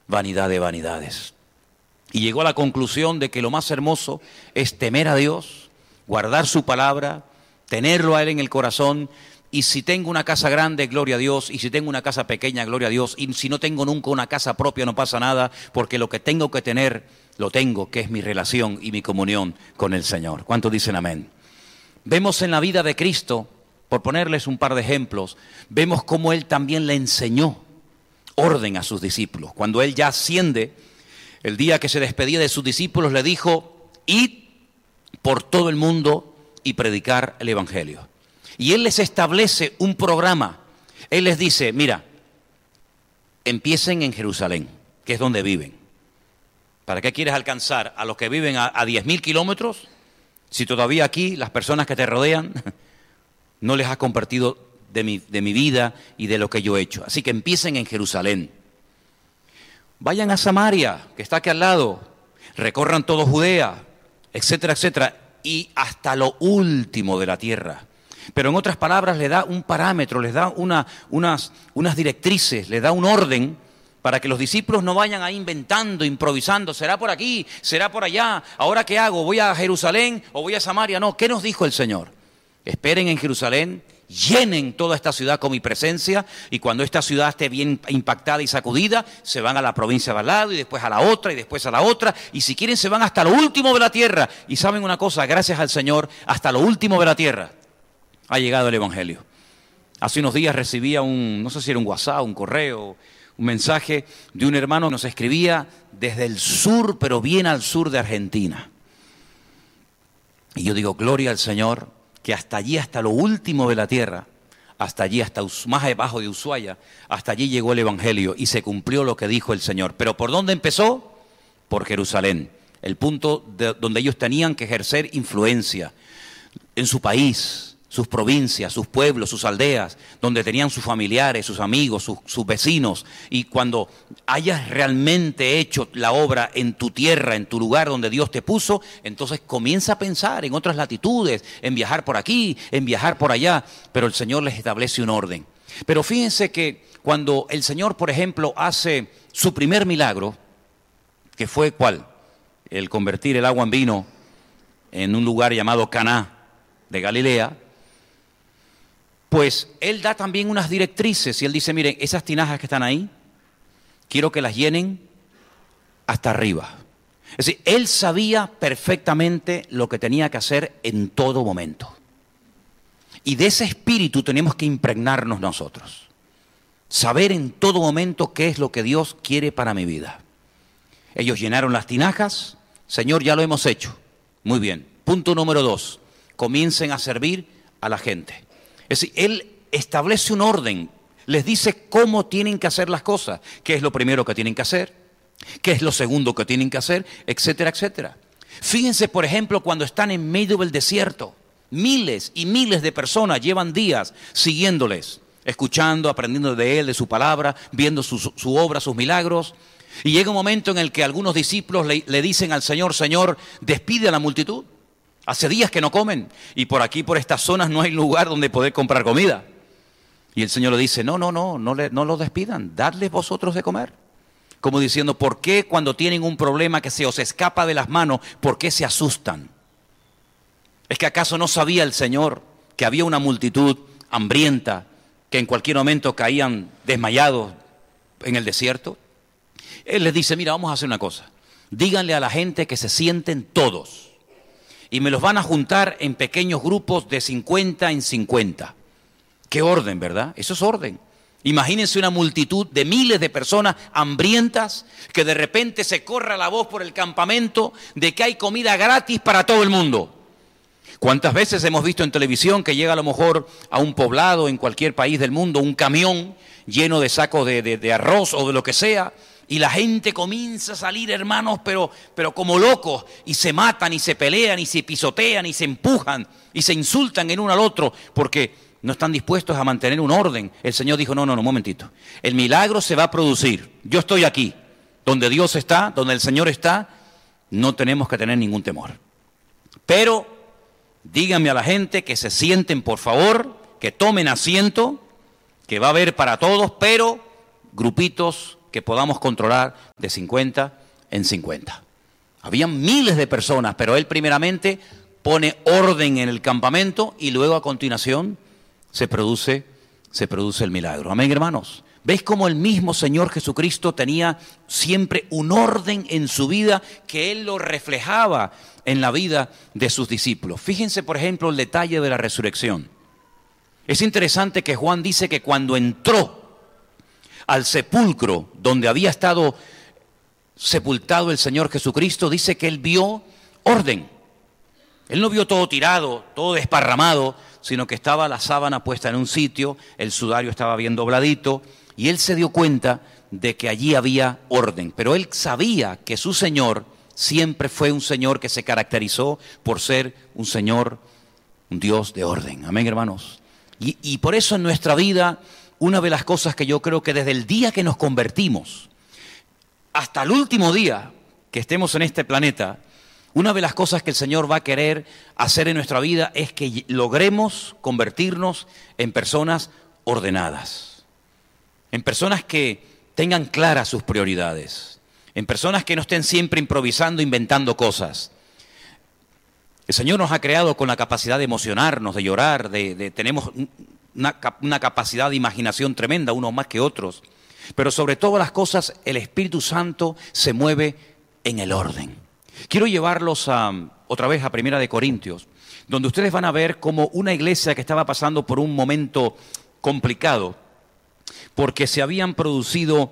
vanidad de vanidades. Y llegó a la conclusión de que lo más hermoso es temer a Dios, guardar su palabra, tenerlo a Él en el corazón. Y si tengo una casa grande, gloria a Dios. Y si tengo una casa pequeña, gloria a Dios. Y si no tengo nunca una casa propia, no pasa nada, porque lo que tengo que tener, lo tengo, que es mi relación y mi comunión con el Señor. ¿Cuántos dicen amén? Vemos en la vida de Cristo, por ponerles un par de ejemplos, vemos cómo Él también le enseñó orden a sus discípulos. Cuando Él ya asciende, el día que se despedía de sus discípulos, le dijo: id por todo el mundo y predicar el Evangelio. Y Él les establece un programa. Él les dice: mira, empiecen en Jerusalén, que es donde viven. ¿Para qué quieres alcanzar a los que viven a 10.000 kilómetros? Si todavía aquí las personas que te rodean no les has compartido de mi vida y de lo que yo he hecho. Así que empiecen en Jerusalén. Vayan a Samaria, que está aquí al lado. Recorran todo Judea, etcétera, etcétera. Y hasta lo último de la tierra. Pero en otras palabras, le da un parámetro, les da unas directrices, les da un orden para que los discípulos no vayan ahí inventando, improvisando. ¿Será por aquí? ¿Será por allá? ¿Ahora qué hago? ¿Voy a Jerusalén o voy a Samaria? No, ¿qué nos dijo el Señor? Esperen en Jerusalén, llenen toda esta ciudad con mi presencia, y cuando esta ciudad esté bien impactada y sacudida, se van a la provincia de al lado y después a la otra y después a la otra, y si quieren se van hasta lo último de la tierra. Y saben una cosa, gracias al Señor, hasta lo último de la tierra ha llegado el Evangelio. Hace unos días recibía no sé si era un WhatsApp, un correo, un mensaje de un hermano que nos escribía desde el sur, pero bien al sur de Argentina. Y yo digo, gloria al Señor, que hasta allí, hasta lo último de la tierra, hasta allí, hasta más abajo de Ushuaia, hasta allí llegó el Evangelio y se cumplió lo que dijo el Señor. ¿Pero por dónde empezó? Por Jerusalén, el punto donde ellos tenían que ejercer influencia en su país, sus provincias, sus pueblos, sus aldeas, donde tenían sus familiares, sus amigos, sus vecinos. Y cuando hayas realmente hecho la obra en tu tierra, en tu lugar donde Dios te puso, entonces comienza a pensar en otras latitudes, en viajar por aquí, en viajar por allá. Pero el Señor les establece un orden. Pero fíjense que cuando el Señor, por ejemplo, hace su primer milagro, que fue ¿cuál? El convertir el agua en vino en un lugar llamado Caná de Galilea, pues Él da también unas directrices y Él dice, miren, esas tinajas que están ahí, quiero que las llenen hasta arriba. Es decir, Él sabía perfectamente lo que tenía que hacer en todo momento. Y de ese espíritu tenemos que impregnarnos nosotros. Saber en todo momento qué es lo que Dios quiere para mi vida. Ellos llenaron las tinajas, Señor, ya lo hemos hecho. Muy bien. Punto número 2, comiencen a servir a la gente. Es decir, Él establece un orden, les dice cómo tienen que hacer las cosas, qué es lo primero que tienen que hacer, qué es lo segundo que tienen que hacer, etcétera, etcétera. Fíjense, por ejemplo, cuando están en medio del desierto, miles y miles de personas llevan días siguiéndoles, escuchando, aprendiendo de Él, de su palabra, viendo su obra, sus milagros. Y llega un momento en el que algunos discípulos le dicen al Señor, Señor, despide a la multitud. Hace días que no comen y por aquí, por estas zonas, no hay lugar donde poder comprar comida. Y el Señor le dice, no los despidan, dadles vosotros de comer. Como diciendo, ¿por qué cuando tienen un problema que se os escapa de las manos, por qué se asustan? ¿Es que acaso no sabía el Señor que había una multitud hambrienta que en cualquier momento caían desmayados en el desierto? Él les dice, mira, vamos a hacer una cosa. Díganle a la gente que se sienten todos. Y me los van a juntar en pequeños grupos de 50 en 50. Qué orden, ¿verdad? Eso es orden. Imagínense una multitud de miles de personas hambrientas que de repente se corra la voz por el campamento de que hay comida gratis para todo el mundo. ¿Cuántas veces hemos visto en televisión que llega a lo mejor a un poblado en cualquier país del mundo un camión lleno de sacos de arroz o de lo que sea? Y la gente comienza a salir, hermanos, pero como locos, y se matan, y se pelean, y se pisotean, y se empujan, y se insultan el uno al otro, porque no están dispuestos a mantener un orden. El Señor dijo, no, un momentito. El milagro se va a producir. Yo estoy aquí. Donde Dios está, donde el Señor está, no tenemos que tener ningún temor. Pero díganme a la gente que se sienten, por favor, que tomen asiento, que va a haber para todos, pero grupitos que podamos controlar de 50 en 50. Habían miles de personas, pero él primeramente pone orden en el campamento y luego a continuación se produce el milagro. Amén, hermanos. ¿Ves cómo el mismo Señor Jesucristo tenía siempre un orden en su vida que Él lo reflejaba en la vida de sus discípulos? Fíjense, por ejemplo, el detalle de la resurrección. Es interesante que Juan dice que cuando entró al sepulcro donde había estado sepultado el Señor Jesucristo, dice que Él vio orden. Él no vio todo tirado, todo desparramado, sino que estaba la sábana puesta en un sitio, el sudario estaba bien dobladito, y él se dio cuenta de que allí había orden. Pero él sabía que su Señor siempre fue un Señor que se caracterizó por ser un Señor, un Dios de orden. Amén, hermanos. Y por eso en nuestra vida, una de las cosas que yo creo que desde el día que nos convertimos hasta el último día que estemos en este planeta, una de las cosas que el Señor va a querer hacer en nuestra vida es que logremos convertirnos en personas ordenadas. En personas que tengan claras sus prioridades, en personas que no estén siempre improvisando, inventando cosas. El Señor nos ha creado con la capacidad de emocionarnos, de llorar, tenemos una capacidad de imaginación tremenda, unos más que otros. Pero sobre todas las cosas, el Espíritu Santo se mueve en el orden. Quiero llevarlos otra vez a 1 Corintios, donde ustedes van a ver cómo una iglesia que estaba pasando por un momento complicado, porque se habían producido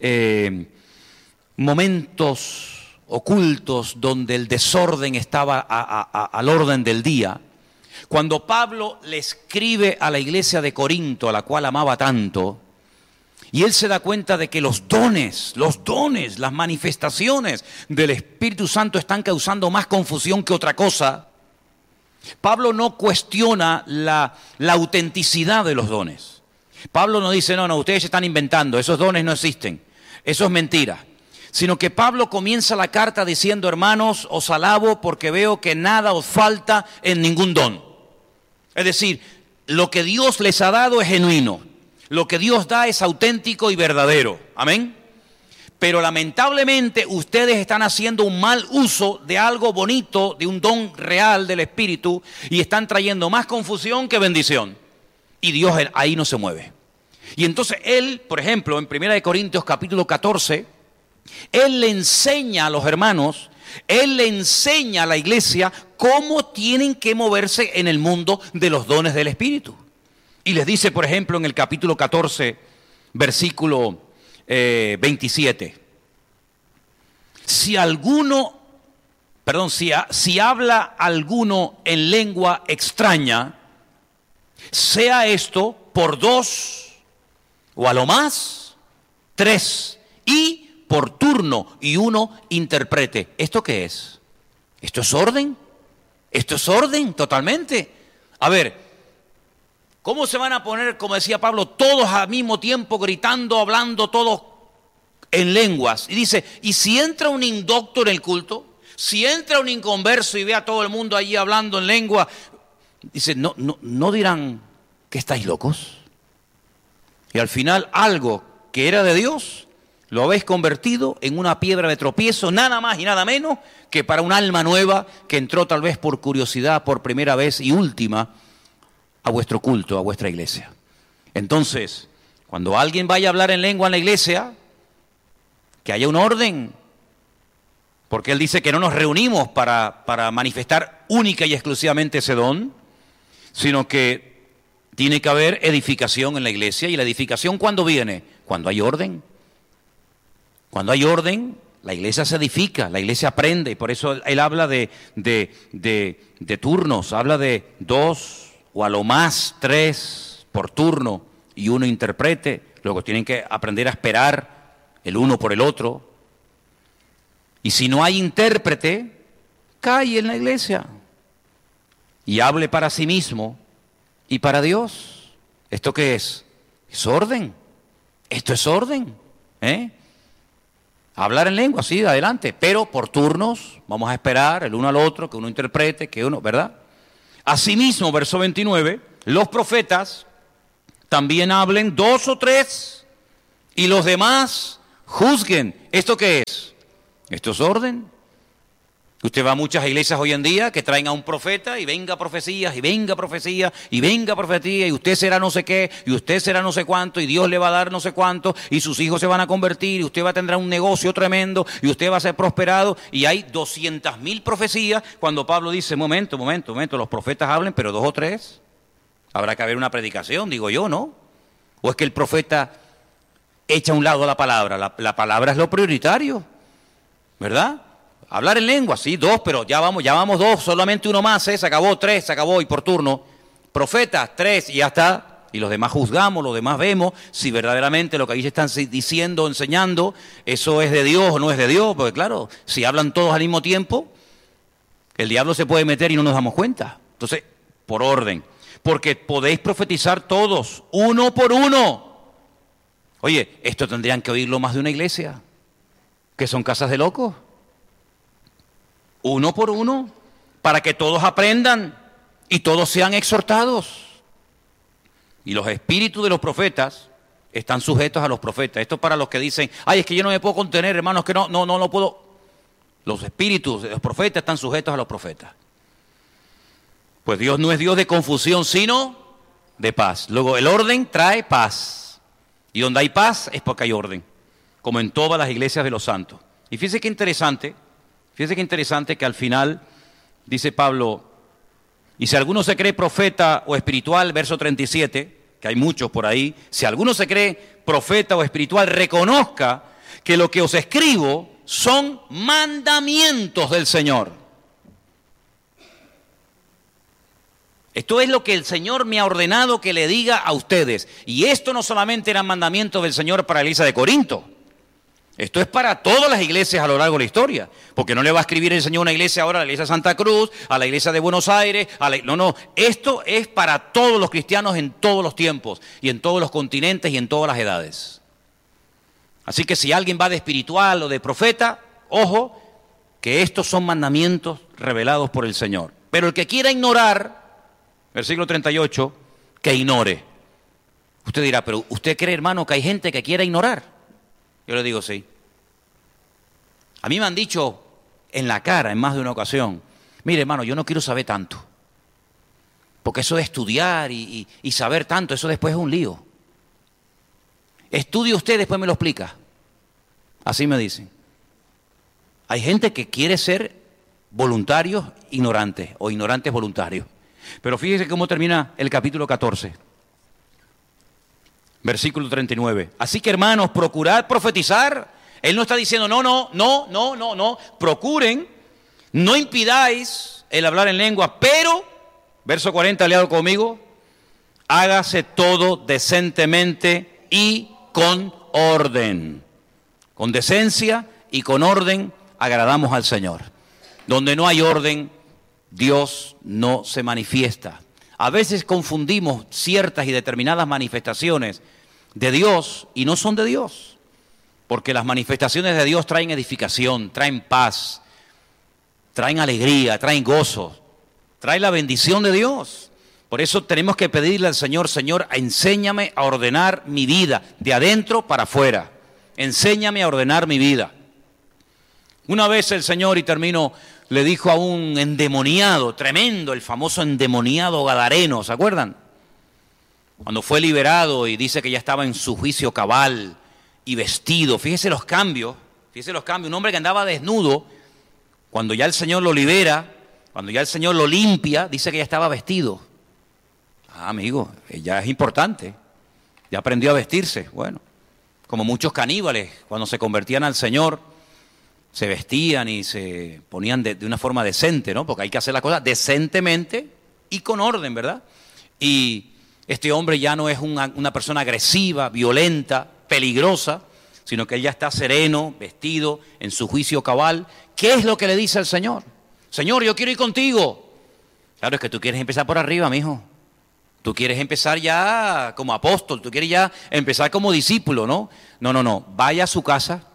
momentos ocultos donde el desorden estaba al orden del día. Cuando Pablo le escribe a la iglesia de Corinto, a la cual amaba tanto, y él se da cuenta de que los dones, las manifestaciones del Espíritu Santo están causando más confusión que otra cosa, Pablo no cuestiona la autenticidad de los dones. Pablo no dice, no, ustedes se están inventando, esos dones no existen, eso es mentira. Sino que Pablo comienza la carta diciendo, hermanos, os alabo porque veo que nada os falta en ningún don. Es decir, lo que Dios les ha dado es genuino, lo que Dios da es auténtico y verdadero. Amén. Pero lamentablemente ustedes están haciendo un mal uso de algo bonito, de un don real del Espíritu, y están trayendo más confusión que bendición. Y Dios ahí no se mueve. Y entonces él, por ejemplo, en 1 Corintios capítulo 14, él le enseña a los hermanos, él le enseña a la iglesia cómo tienen que moverse en el mundo de los dones del Espíritu. Y les dice, por ejemplo, en el capítulo 14, versículo 27. Si habla alguno en lengua extraña, sea esto por 2 o a lo más 3 y por turno y uno interprete. ¿Esto qué es? ¿Esto es orden? Esto es orden totalmente. A ver, ¿cómo se van a poner, como decía Pablo, todos al mismo tiempo gritando, hablando todos en lenguas? Y dice, ¿y si entra un indocto en el culto? Si entra un inconverso y ve a todo el mundo allí hablando en lengua, dice, no dirán que estáis locos. Y al final algo que era de Dios, lo habéis convertido en una piedra de tropiezo, nada más y nada menos que para un alma nueva que entró tal vez por curiosidad, por primera vez y última, a vuestro culto, a vuestra iglesia. Entonces, cuando alguien vaya a hablar en lengua en la iglesia, que haya un orden, porque él dice que no nos reunimos para manifestar única y exclusivamente ese don, sino que tiene que haber edificación en la iglesia. ¿Y la edificación cuándo viene? Cuando hay orden. Cuando hay orden, la iglesia se edifica, la iglesia aprende, y por eso él habla de turnos, habla de 2 o a lo más 3 por turno y uno interprete. Luego tienen que aprender a esperar el uno por el otro. Y si no hay intérprete, calle en la iglesia y hable para sí mismo y para Dios. ¿Esto qué es? Es orden. Esto es orden. Hablar en lengua, sí, adelante, pero por turnos, vamos a esperar el uno al otro, que uno interprete, que uno, ¿verdad? Asimismo, verso 29, los profetas también hablen 2 o 3 y los demás juzguen. ¿Esto qué es? Esto es orden. Usted va a muchas iglesias hoy en día que traen a un profeta y venga profecías, y venga profecía, y venga profecía, y usted será no sé qué, y usted será no sé cuánto, y Dios le va a dar no sé cuánto, y sus hijos se van a convertir, y usted va a tener un negocio tremendo, y usted va a ser prosperado, y hay 200.000 profecías, cuando Pablo dice, momento, los profetas hablen, pero 2 o 3, habrá que haber una predicación, digo yo, ¿no? ¿O es que el profeta echa a un lado la palabra? La palabra es lo prioritario, ¿verdad? Hablar en lengua, sí, 2, pero ya vamos 2, solamente uno más, se acabó, 3, se acabó, y por turno. Profetas, 3, y ya está. Y los demás juzgamos, los demás vemos si verdaderamente lo que ahí se están diciendo, enseñando, eso es de Dios o no es de Dios. Porque claro, si hablan todos al mismo tiempo, el diablo se puede meter y no nos damos cuenta. Entonces, por orden. Porque podéis profetizar todos, uno por uno. Oye, esto tendrían que oírlo más de una iglesia, que son casas de locos. Uno por uno, para que todos aprendan y todos sean exhortados. Y los espíritus de los profetas están sujetos a los profetas. Esto es para los que dicen, ay, es que yo no me puedo contener, hermanos, que no puedo. Los espíritus de los profetas están sujetos a los profetas. Pues Dios no es Dios de confusión, sino de paz. Luego, el orden trae paz. Y donde hay paz es porque hay orden, como en todas las iglesias de los santos. Y fíjese qué interesante que al final dice Pablo, y si alguno se cree profeta o espiritual, verso 37, que hay muchos por ahí, si alguno se cree profeta o espiritual, reconozca que lo que os escribo son mandamientos del Señor. Esto es lo que el Señor me ha ordenado que le diga a ustedes. Y esto no solamente eran mandamientos del Señor para la iglesia de Corinto. Esto es para todas las iglesias a lo largo de la historia. Porque no le va a escribir el Señor a una iglesia ahora, a la iglesia de Santa Cruz, a la iglesia de Buenos Aires. No. Esto es para todos los cristianos en todos los tiempos. Y en todos los continentes y en todas las edades. Así que si alguien va de espiritual o de profeta, ojo, que estos son mandamientos revelados por el Señor. Pero el que quiera ignorar, versículo 38, que ignore. Usted dirá, pero ¿usted cree, hermano, que hay gente que quiera ignorar? Yo le digo sí. A mí me han dicho en la cara en más de una ocasión, mire, hermano, yo no quiero saber tanto. Porque eso de estudiar y saber tanto, eso después es un lío. Estudie usted, después me lo explica. Así me dicen. Hay gente que quiere ser voluntarios ignorantes o ignorantes voluntarios. Pero fíjese cómo termina el capítulo 14. Versículo 39. Así que, hermanos, procurad profetizar. Él no está diciendo no. Procuren, no impidáis el hablar en lengua, pero, verso 40, leado conmigo, hágase todo decentemente y con orden. Con decencia y con orden agradamos al Señor. Donde no hay orden, Dios no se manifiesta. A veces confundimos ciertas y determinadas manifestaciones de Dios y no son de Dios. Porque las manifestaciones de Dios traen edificación, traen paz, traen alegría, traen gozo, traen la bendición de Dios. Por eso tenemos que pedirle al Señor, Señor, enséñame a ordenar mi vida, de adentro para afuera. Enséñame a ordenar mi vida. Una vez el Señor, y termino, le dijo a un endemoniado, tremendo, el famoso endemoniado gadareno, ¿se acuerdan? Cuando fue liberado y dice que ya estaba en su juicio cabal y vestido. Fíjese los cambios, un hombre que andaba desnudo, cuando ya el Señor lo libera, cuando ya el Señor lo limpia, dice que ya estaba vestido. Ah, amigo, ya es importante, ya aprendió a vestirse. Bueno, como muchos caníbales, cuando se convertían al Señor, se vestían y se ponían de una forma decente, ¿no? Porque hay que hacer las cosas decentemente y con orden, ¿verdad? Y este hombre ya no es una persona agresiva, violenta, peligrosa, sino que él ya está sereno, vestido, en su juicio cabal. ¿Qué es lo que le dice al Señor? Señor, yo quiero ir contigo. Claro, es que tú quieres empezar por arriba, mijo. Tú quieres empezar ya como apóstol, tú quieres ya empezar como discípulo, ¿no? No. Vaya a su casa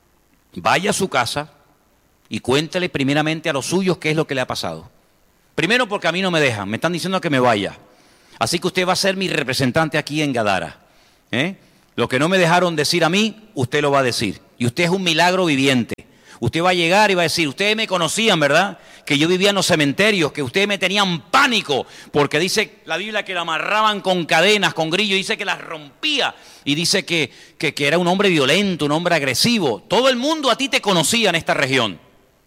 y cuéntele primeramente a los suyos qué es lo que le ha pasado. Primero porque a mí no me dejan, me están diciendo que me vaya. Así que usted va a ser mi representante aquí en Gadara. Lo que no me dejaron decir a mí, usted lo va a decir. Y usted es un milagro viviente. Usted va a llegar y va a decir, ustedes me conocían, ¿verdad? Que yo vivía en los cementerios, que ustedes me tenían pánico, porque dice la Biblia que la amarraban con cadenas, con grillos, dice que las rompía, y dice que era un hombre violento, un hombre agresivo. Todo el mundo a ti te conocía en esta región.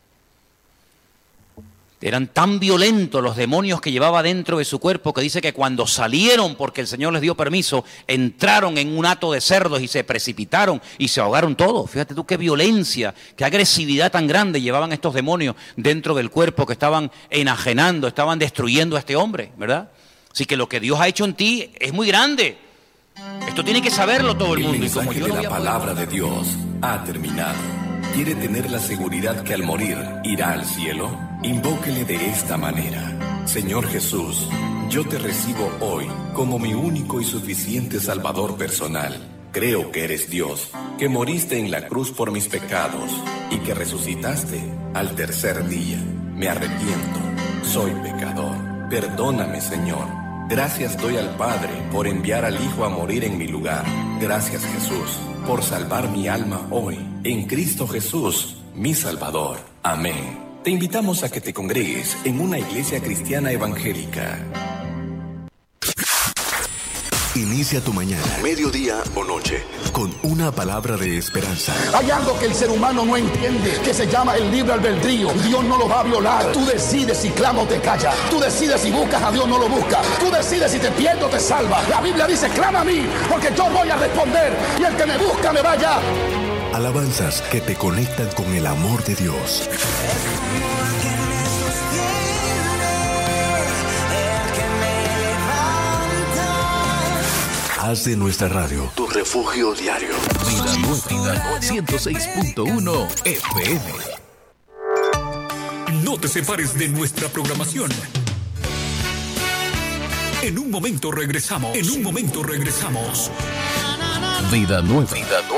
Eran tan violentos los demonios que llevaba dentro de su cuerpo que dice que cuando salieron, porque el Señor les dio permiso, entraron en un hato de cerdos y se precipitaron y se ahogaron todos. Fíjate tú qué violencia, qué agresividad tan grande llevaban estos demonios dentro del cuerpo, que estaban enajenando, estaban destruyendo a este hombre, ¿verdad? Así que lo que Dios ha hecho en ti es muy grande. Esto tiene que saberlo todo el mundo. El mensaje de la palabra de Dios ha terminado. ¿Quiere tener la seguridad que al morir irá al cielo? Invóquele de esta manera. Señor Jesús, yo te recibo hoy como mi único y suficiente Salvador personal. Creo que eres Dios, que moriste en la cruz por mis pecados y que resucitaste al tercer día. Me arrepiento, soy pecador. Perdóname, Señor. Gracias doy al Padre por enviar al Hijo a morir en mi lugar. Gracias, Jesús, por salvar mi alma hoy, en Cristo Jesús, mi Salvador. Amén. Te invitamos a que te congregues en una iglesia cristiana evangélica. Inicia tu mañana, mediodía o noche, con una palabra de esperanza. Hay algo que el ser humano no entiende, que se llama el libre albedrío. Dios no lo va a violar. Tú decides si clama o te calla. Tú decides si buscas a Dios o no lo buscas. Tú decides si te pierdes o te salva. La Biblia dice, clama a mí, porque yo voy a responder. Y el que me busca me vaya. Alabanzas que te conectan con el amor de Dios. Haz de nuestra radio tu refugio diario. Vida Nueva 106.1 FM. No te separes de nuestra programación. En un momento regresamos. Vida Nueva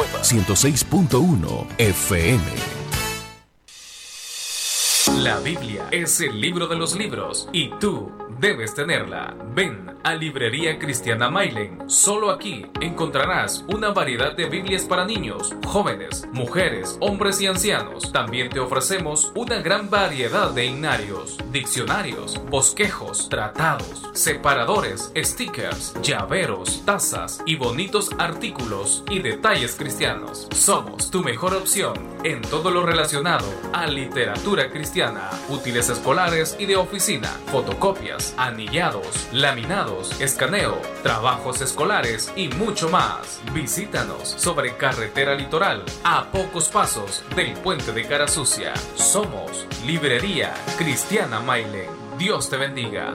106.1 FM. La Biblia es el libro de los libros y tú debes tenerla. Ven a Librería Cristiana Mailen. Solo aquí encontrarás una variedad de Biblias para niños, jóvenes, mujeres, hombres y ancianos. También te ofrecemos una gran variedad de himnarios, diccionarios, bosquejos, tratados, separadores, stickers, llaveros, tazas y bonitos artículos y detalles cristianos. Somos tu mejor opción en todo lo relacionado a literatura cristiana, útiles escolares y de oficina, fotocopias, anillados, laminados, escaneo, trabajos escolares y mucho más. Visítanos sobre Carretera Litoral, a pocos pasos del puente de Cara Sucia. Somos Librería Cristiana Mailen. Dios te bendiga.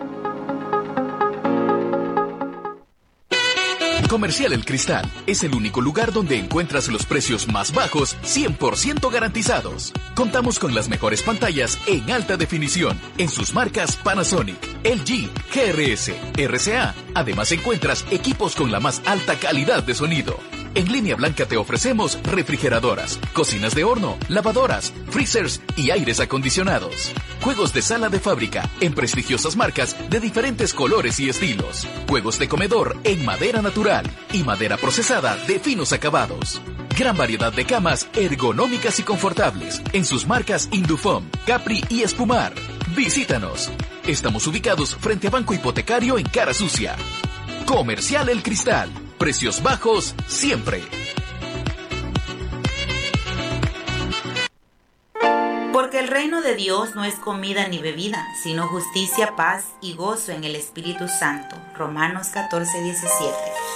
Comercial El Cristal es el único lugar donde encuentras los precios más bajos, 100% garantizados. Contamos con las mejores pantallas en alta definición en sus marcas Panasonic, LG, GRS, RCA. Además encuentras equipos con la más alta calidad de sonido. En Línea Blanca te ofrecemos refrigeradoras, cocinas de horno, lavadoras, freezers y aires acondicionados. Juegos de sala de fábrica en prestigiosas marcas de diferentes colores y estilos. Juegos de comedor en madera natural y madera procesada de finos acabados. Gran variedad de camas ergonómicas y confortables en sus marcas Indufom, Capri y Espumar. Visítanos. Estamos ubicados frente a Banco Hipotecario en Cara Sucia. Comercial El Cristal. Precios bajos siempre. Porque el reino de Dios no es comida ni bebida, sino justicia, paz y gozo en el Espíritu Santo. Romanos 14:17.